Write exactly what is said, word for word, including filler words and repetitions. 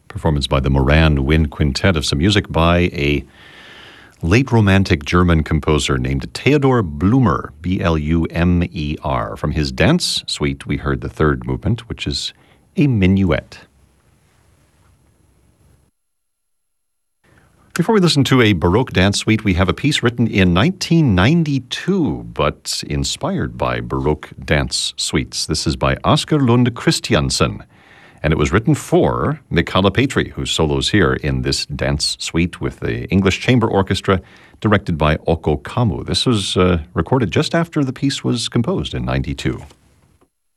Performance by the Moran Wind Quintet of some music by a late Romantic German composer named Theodor Blumer, B L U M E R. From his dance suite, we heard the third movement, which is a minuet. Before we listen to a Baroque dance suite, we have a piece written in nineteen ninety-two, but inspired by Baroque dance suites. This is by Oscar Lund Christiansen, and it was written for Michala Petri, who solos here in this dance suite with the English Chamber Orchestra, directed by Occo Kamu. This was uh, recorded just after the piece was composed in ninety-two.